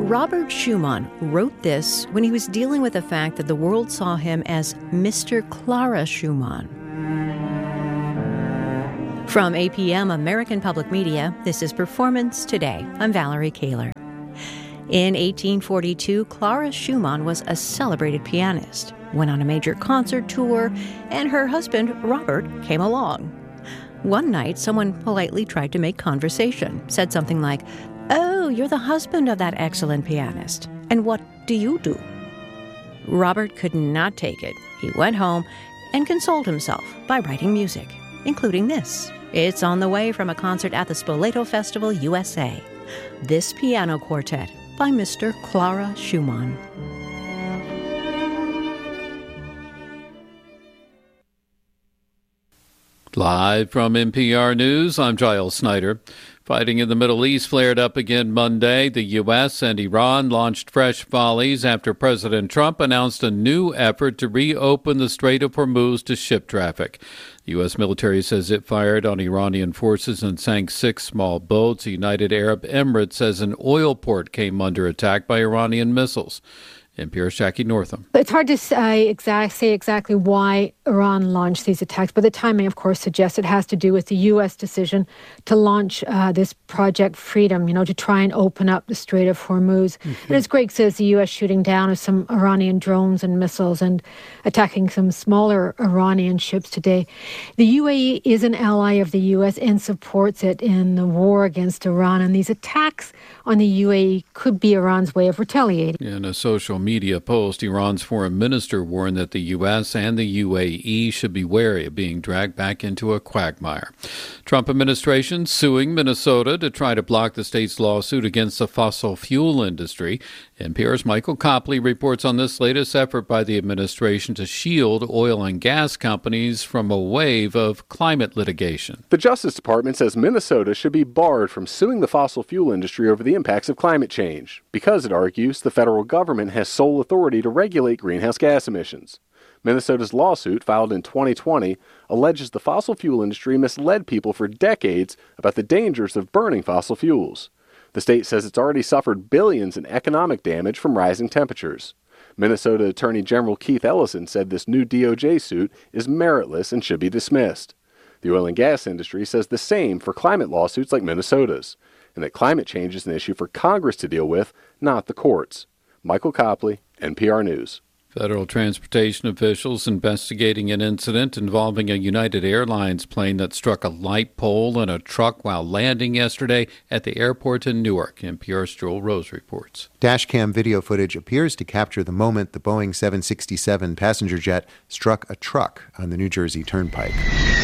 Robert Schumann wrote this when he was dealing with the fact that the world saw him as Mr. Clara Schumann. From APM American Public Media, this is Performance Today. I'm Valerie Kaler. In 1842, Clara Schumann was a celebrated pianist, went on a major concert tour, and her husband, Robert, came along. One night, someone politely tried to make conversation, said something like, "Oh, you're the husband of that excellent pianist. And what do you do?" Robert could not take it. He went home and consoled himself by writing music, including this. It's on the way from a concert at the Spoleto Festival, USA. This piano quartet by Mr. Clara Schumann. Live from NPR News, I'm Giles Snyder. Fighting in the Middle East flared up again Monday. The U.S. and Iran launched fresh volleys after President Trump announced a new effort to reopen the Strait of Hormuz to ship traffic. The U.S. military says it fired on Iranian forces and sank 6 small boats. The United Arab Emirates says an oil port came under attack by Iranian missiles. NPR's Jackie Northam. It's hard to say exactly why Iran launched these attacks, but the timing, of course, suggests it has to do with the U.S. decision to launch this Project Freedom, to try and open up the Strait of Hormuz. And as Greg says, the U.S. shooting down of some Iranian drones and missiles and attacking some smaller Iranian ships today. The UAE is an ally of the U.S. and supports it in the war against Iran, and these attacks on the UAE could be Iran's way of retaliating. In a social media post, Iran's foreign minister warned that the U.S. and the UAE should be wary of being dragged back into a quagmire. Trump administration suing Minnesota to try to block the state's lawsuit against the fossil fuel industry. NPR's Michael Copley reports on this latest effort by the administration to shield oil and gas companies from a wave of climate litigation. The Justice Department says Minnesota should be barred from suing the fossil fuel industry over the impacts of climate change because, it argues, the federal government has sole authority to regulate greenhouse gas emissions. Minnesota's lawsuit, filed in 2020, alleges the fossil fuel industry misled people for decades about the dangers of burning fossil fuels. The state says it's already suffered billions in economic damage from rising temperatures. Minnesota Attorney General Keith Ellison said this new DOJ suit is meritless and should be dismissed. The oil and gas industry says the same for climate lawsuits like Minnesota's, and that climate change is an issue for Congress to deal with, not the courts. Michael Copley, NPR News. Federal transportation officials investigating an incident involving a United Airlines plane that struck a light pole in a truck while landing yesterday at the airport in Newark. NPR's Joel Rose reports. Dashcam video footage appears to capture the moment the Boeing 767 passenger jet struck a truck on the New Jersey Turnpike.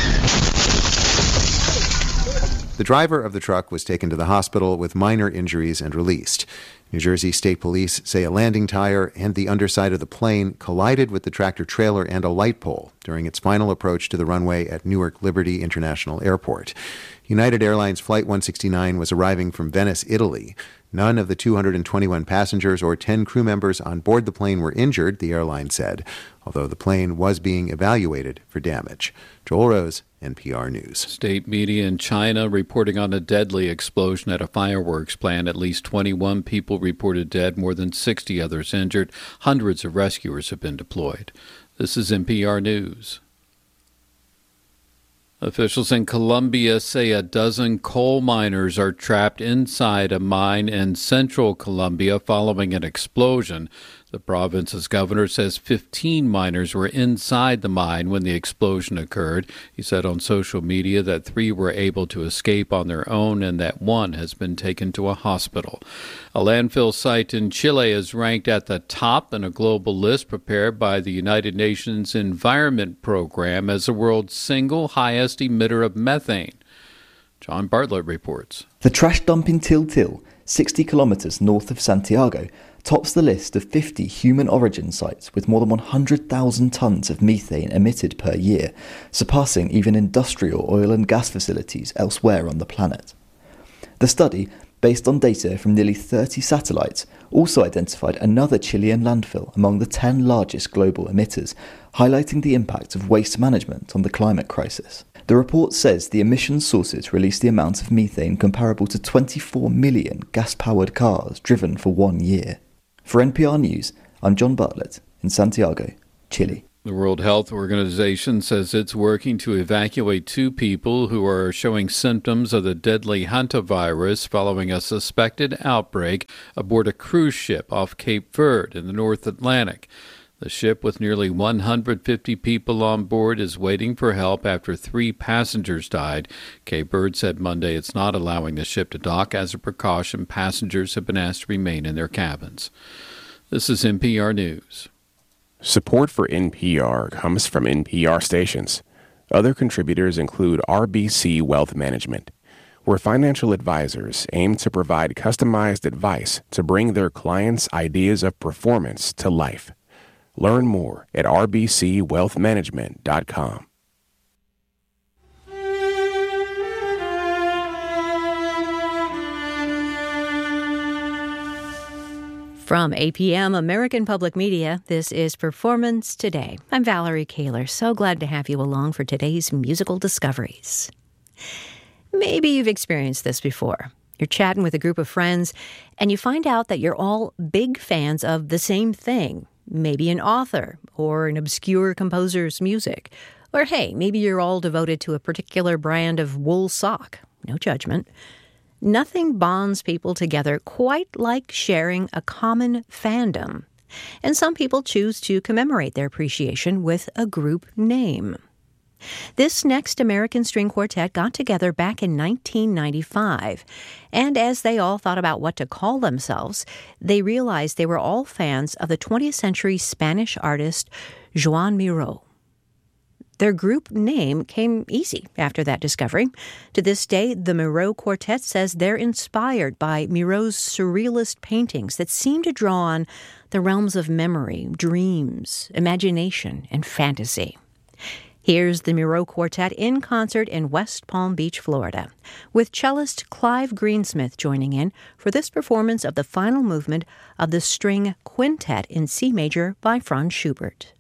The driver of the truck was taken to the hospital with minor injuries and released. New Jersey State Police say a landing tire and the underside of the plane collided with the tractor trailer and a light pole during its final approach to the runway at Newark Liberty International Airport. United Airlines Flight 169 was arriving from Venice, Italy. None of the 221 passengers or 10 crew members on board the plane were injured, the airline said, although the plane was being evaluated for damage. Joel Rose, NPR News. State media in China reporting on a deadly explosion at a fireworks plant. At least 21 people reported dead, more than 60 others injured. Hundreds of rescuers have been deployed. This is NPR News. Officials in Colombia say a dozen coal miners are trapped inside a mine in central Colombia following an explosion. The province's governor says 15 miners were inside the mine when the explosion occurred. He said on social media that 3 were able to escape on their own and that 1 has been taken to a hospital. A landfill site in Chile is ranked at the top in a global list prepared by the United Nations Environment Program as the world's single highest emitter of methane. John Bartlett reports. The trash dump in Til, 60 kilometers north of Santiago, tops the list of 50 human origin sites with more than 100,000 tons of methane emitted per year, surpassing even industrial oil and gas facilities elsewhere on the planet. The study, based on data from nearly 30 satellites, also identified another Chilean landfill among the 10 largest global emitters, highlighting the impact of waste management on the climate crisis. The report says the emission sources released the amount of methane comparable to 24 million gas-powered cars driven for 1 year. For NPR News, I'm John Bartlett in Santiago, Chile. The World Health Organization says it's working to evacuate 2 people who are showing symptoms of the deadly hantavirus following a suspected outbreak aboard a cruise ship off Cape Verde in the North Atlantic. The ship, with nearly 150 people on board, is waiting for help after 3 passengers died. Cape Verde said Monday it's not allowing the ship to dock. As a precaution, passengers have been asked to remain in their cabins. This is NPR News. Support for NPR comes from NPR stations. Other contributors include RBC Wealth Management, where financial advisors aim to provide customized advice to bring their clients' ideas of performance to life. Learn more at rbcwealthmanagement.com. From APM American Public Media, this is Performance Today. I'm Valerie Kaler. So glad to have you along for today's musical discoveries. Maybe you've experienced this before. You're chatting with a group of friends, and you find out that you're all big fans of the same thing. Maybe an author or an obscure composer's music. Or hey, maybe you're all devoted to a particular brand of wool sock. No judgment. Nothing bonds people together quite like sharing a common fandom. And some people choose to commemorate their appreciation with a group name. This next American string quartet got together back in 1995, and as they all thought about what to call themselves, they realized they were all fans of the 20th century Spanish artist Joan Miró. Their group name came easy after that discovery. To this day, the Miró Quartet says they're inspired by Miró's surrealist paintings that seem to draw on the realms of memory, dreams, imagination, and fantasy. Here's the Miró Quartet in concert in West Palm Beach, Florida, with cellist Clive Greensmith joining in for this performance of the final movement of the String Quintet in C major by Franz Schubert.